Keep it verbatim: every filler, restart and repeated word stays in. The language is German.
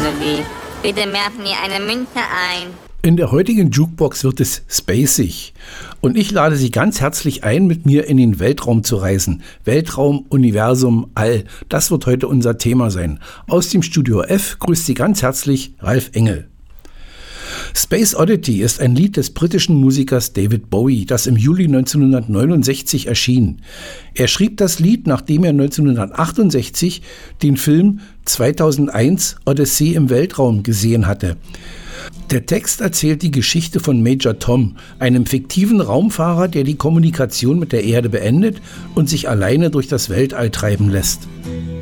Kennedy. Bitte werfen Sie eine Münze ein. In der heutigen Jukebox wird es spacig. Und ich lade Sie ganz herzlich ein, mit mir in den Weltraum zu reisen. Weltraum, Universum, All. Das wird heute unser Thema sein. Aus dem Studio F grüßt Sie ganz herzlich Ralf Engel. Space Oddity ist ein Lied des britischen Musikers David Bowie, das im Juli neunzehnhundertneunundsechzig erschien. Er schrieb das Lied, nachdem er neunzehnhundertachtundsechzig den Film zweitausendeins Odyssee im Weltraum gesehen hatte. Der Text erzählt die Geschichte von Major Tom, einem fiktiven Raumfahrer, der die Kommunikation mit der Erde beendet und sich alleine durch das Weltall treiben lässt.